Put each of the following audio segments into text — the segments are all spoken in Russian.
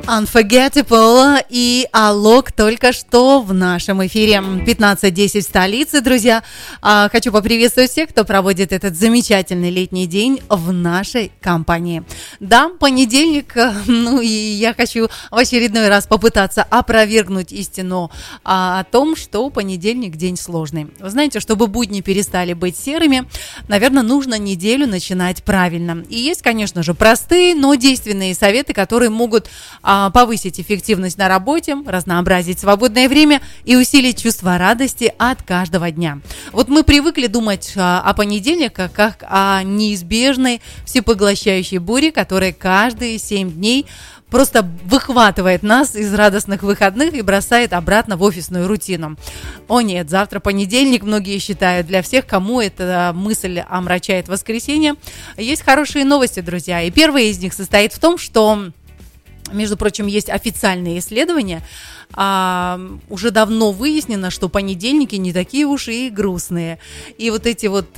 Unforgettable и Алок только что в нашем эфире. 15:10 в столице, друзья. Хочу поприветствовать всех, кто проводит этот замечательный летний день в нашей компании. Да, понедельник, ну и я хочу в очередной раз попытаться опровергнуть истину о том, что понедельник день сложный. Вы знаете, чтобы будни перестали быть серыми, наверное, нужно неделю начинать правильно. И есть, конечно же, простые, но действенные советы, которые могут повысить эффективность на работе, разнообразить свободное время и усилить чувство радости от каждого дня. Вот мы привыкли думать о понедельнике как о неизбежной всепоглощающей буре, которая каждые 7 дней просто выхватывает нас из радостных выходных и бросает обратно в офисную рутину. О нет, завтра понедельник, многие считают, для всех, кому эта мысль омрачает воскресенье. Есть хорошие новости, друзья, и первая из них состоит в том, что, между прочим, есть официальные исследования. Уже давно выяснено, что понедельники не такие уж и грустные. И вот эти вот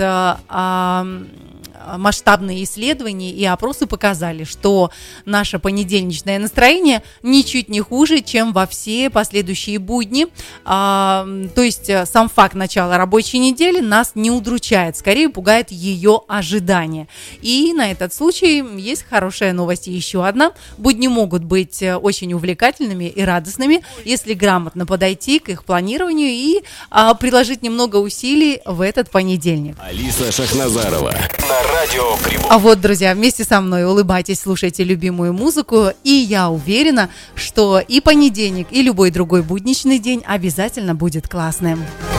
масштабные исследования и опросы показали, что наше понедельничное настроение ничуть не хуже, чем во все последующие будни. То есть сам факт начала рабочей недели нас не удручает, скорее пугает ее ожидание. И на этот случай есть хорошая новость еще одна. Будни могут быть очень увлекательными и радостными, если грамотно подойти к их планированию и приложить немного усилий в этот понедельник. Алиса Шахназарова на радио Прибой. А вот, друзья, вместе со мной улыбайтесь, слушайте любимую музыку, и я уверена, что и понедельник, и любой другой будничный день обязательно будет классным.